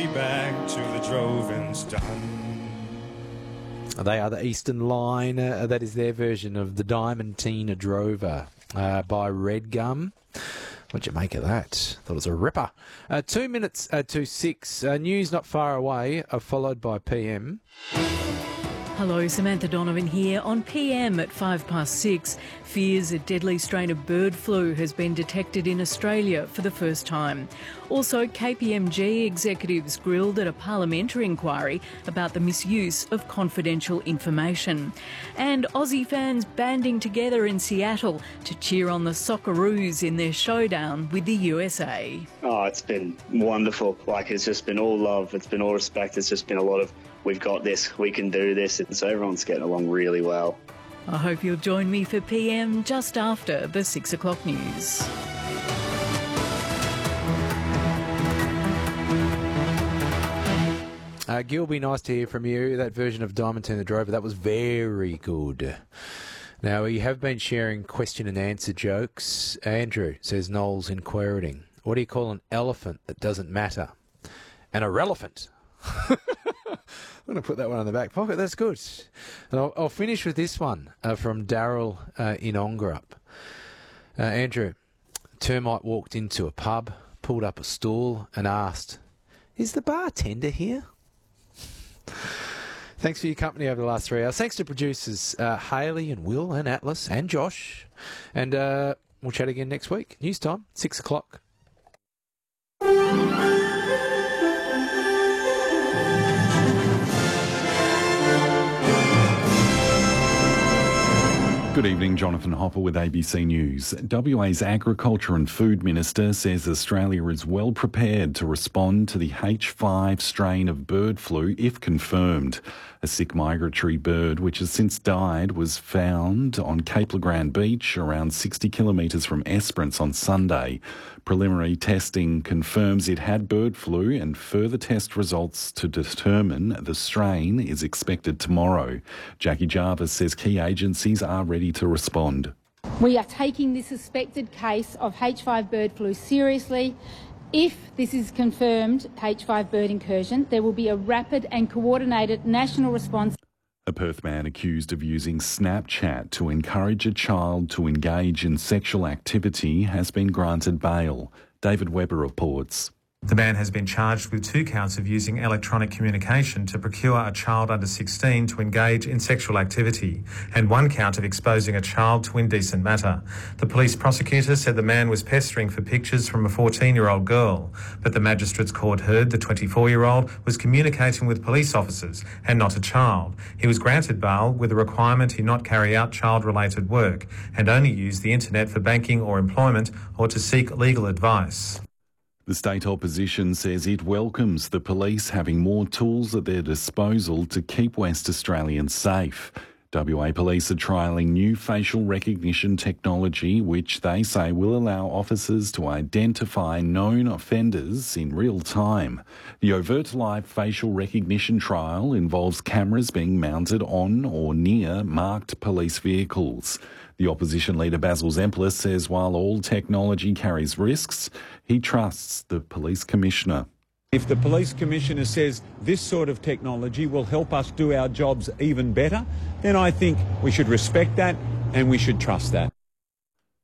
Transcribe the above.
me back to the drove-ins done. They are the Eastern Line. That is their version of the Diamantina Drover by Red Gum. What'd you make of that? Thought it was a ripper. 2 minutes to 6. News not far away, followed by PM. Hello, Samantha Donovan here. On PM at 6:05, fears a deadly strain of bird flu has been detected in Australia for the first time. Also, KPMG executives grilled at a parliamentary inquiry about the misuse of confidential information. And Aussie fans banding together in Seattle to cheer on the Socceroos in their showdown with the USA. Oh, it's been wonderful. It's just been all love. It's been all respect. It's just been a lot of, we've got this, we can do this. And so everyone's getting along really well. I hope you'll join me for PM just after the 6 o'clock news. Gilby, nice to hear from you. That version of Diamantina Drover, that was very good. Now, we have been sharing question and answer jokes. Andrew says, Knowles in Quairading, what do you call an elephant that doesn't matter? An irrelevant. I'm going to put that one in the back pocket. That's good. And I'll finish with this one from Daryl in Ongerup. Andrew, termite walked into a pub, pulled up a stool and asked, is the bartender here? Thanks for your company over the last 3 hours. Thanks to producers Hayley and Will and Atlas and Josh. And we'll chat again next week. News time, 6 o'clock. Good evening, Jonathan Hopper with ABC News. WA's Agriculture and Food Minister says Australia is well prepared to respond to the H5 strain of bird flu if confirmed. A sick migratory bird, which has since died, was found on Cape Le Grand Beach, around 60 kilometres from Esperance on Sunday. Preliminary testing confirms it had bird flu, and further test results to determine the strain is expected tomorrow. Jackie Jarvis says key agencies are ready to respond. We are taking this suspected case of H5 bird flu seriously. If this is confirmed H5 bird incursion, there will be a rapid and coordinated national response. A Perth man accused of using Snapchat to encourage a child to engage in sexual activity has been granted bail. David Webber reports. The man has been charged with 2 counts of using electronic communication to procure a child under 16 to engage in sexual activity, and 1 count of exposing a child to indecent matter. The police prosecutor said the man was pestering for pictures from a 14-year-old girl, but the magistrate's court heard the 24-year-old was communicating with police officers and not a child. He was granted bail with a requirement he not carry out child-related work and only use the internet for banking or employment or to seek legal advice. The state opposition says it welcomes the police having more tools at their disposal to keep West Australians safe. WA Police are trialling new facial recognition technology, which they say will allow officers to identify known offenders in real time. The Overt Live facial recognition trial involves cameras being mounted on or near marked police vehicles. The opposition leader Basil Zemplis says while all technology carries risks, he trusts the police commissioner. If the police commissioner says this sort of technology will help us do our jobs even better, then I think we should respect that and we should trust that.